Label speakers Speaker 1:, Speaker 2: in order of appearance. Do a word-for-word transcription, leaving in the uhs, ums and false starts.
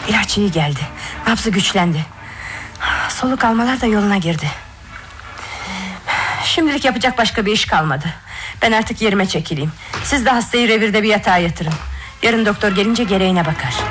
Speaker 1: İlaç iyi geldi. Nabzı güçlendi. Soluk almalar da yoluna girdi. Şimdilik yapacak başka bir iş kalmadı. Ben artık yerime çekileyim. Siz de hastayı revirde bir yatağa yatırın. Yarın doktor gelince gereğine bakar.